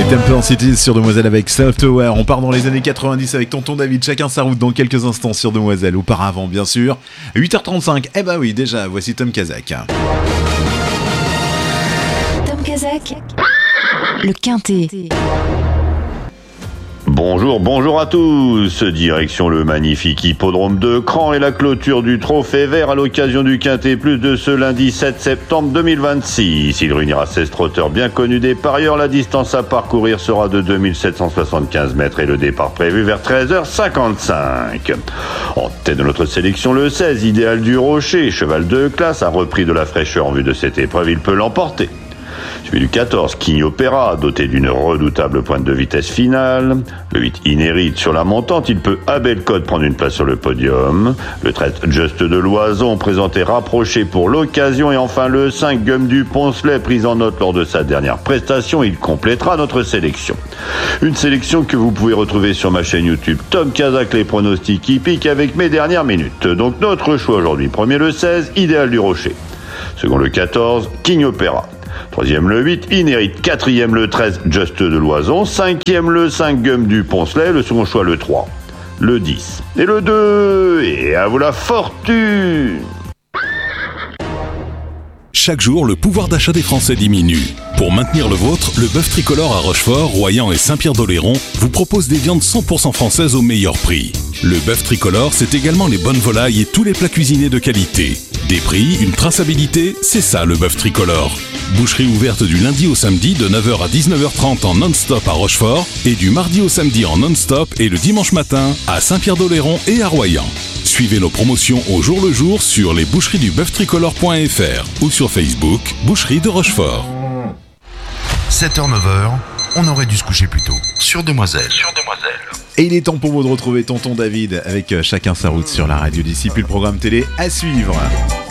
Temple Cities sur Demoiselle avec Software. On part dans les années 90 avec Tonton David, chacun sa route dans quelques instants sur Demoiselle. Auparavant, bien sûr, 8h35. Eh bah oui, déjà, voici Tom Kazak. Tom Kazak, le Quintet. Bonjour à tous. Direction le magnifique hippodrome de Cran et la clôture du Trophée Vert à l'occasion du Quintet Plus de ce lundi 7 septembre 2026. Il réunira 16 trotteurs bien connus des parieurs. La distance à parcourir sera de 2775 mètres et le départ prévu vers 13h55. En tête de notre sélection, le 16, Idéal du Rocher, cheval de classe, a repris de la fraîcheur en vue de cette épreuve, il peut l'emporter. Suivi du 14, King Opera, doté d'une redoutable pointe de vitesse finale. Le 8, Inérite sur la montante, il peut à bel code prendre une place sur le podium. Le 13, Just de Loison, présenté rapproché pour l'occasion. Et enfin le 5, Gum du Poncelet, pris en note lors de sa dernière prestation, il complétera notre sélection. Une sélection que vous pouvez retrouver sur ma chaîne YouTube Tom Kazak, les pronostics hippiques avec mes dernières minutes. Donc notre choix aujourd'hui, premier le 16, Idéal du Rocher. Second le 14, King Opera. Troisième le 8, Inérite. Quatrième le 13, Just de Loison. Cinquième le 5, Gum du Poncelet. Le second choix le 3, le 10 et le 2. Et à vous la fortune! Chaque jour, le pouvoir d'achat des Français diminue. Pour maintenir le vôtre, le bœuf tricolore à Rochefort, Royan et Saint-Pierre-d'Oléron vous propose des viandes 100% françaises au meilleur prix. Le bœuf tricolore, c'est également les bonnes volailles et tous les plats cuisinés de qualité. Des prix, une traçabilité, c'est ça le bœuf tricolore. Boucherie ouverte du lundi au samedi de 9h à 19h30 en non-stop à Rochefort et du mardi au samedi en non-stop et le dimanche matin à Saint-Pierre-d'Oléron et à Royan. Suivez nos promotions au jour le jour sur lesboucheries-du-bœuf-tricolore.fr ou sur Facebook, Boucherie de Rochefort. 7h-9h, on aurait dû se coucher plus tôt. Sur Demoiselle. Et il est temps pour vous de retrouver Tonton David avec chacun sa route sur la radio d'ici, puis le programme télé à suivre.